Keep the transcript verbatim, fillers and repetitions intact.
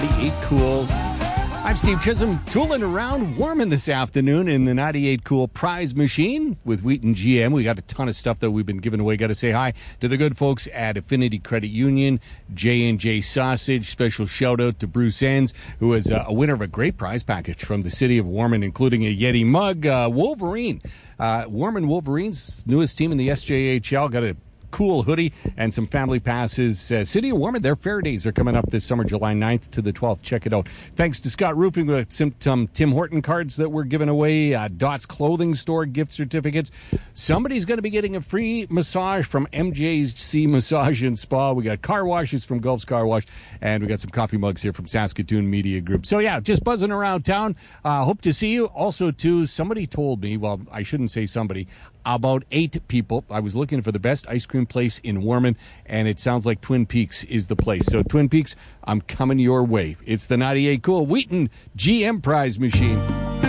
ninety-eight Cool. I'm Steve Chisholm, tooling around Warman this afternoon in the ninety-eight Cool prize machine with Wheaton G M. We got a ton of stuff that we've been giving away. Got to say hi to the good folks at Affinity Credit Union, J and J Sausage. Special shout out to Bruce Enns, who is uh, a winner of a great prize package from the city of Warman, including a Yeti mug. Uh, Wolverine, uh, Warman Wolverines, newest team in the S J H L, got a cool hoodie and some family passes. Uh, City of Warman, their fair days are coming up this summer, July ninth to the twelfth. Check it out. Thanks to Scott Roofing with some, some Tim Horton cards that we're giving away, uh, Dot's Clothing Store gift certificates. Somebody's going to be getting a free massage from M J C Massage and Spa. We got car washes from Gulf's Car Wash, and we got some coffee mugs here from Saskatoon Media Group. So yeah, just buzzing around town. Uh, hope to see you. Also, too, somebody told me, well, I shouldn't say somebody, about eight people. I was looking for the best ice cream place in Warman, and it sounds like Twin Peaks is the place. So Twin Peaks, I'm coming your way. It's the ninety-eight Cool Wheaton G M prize machine.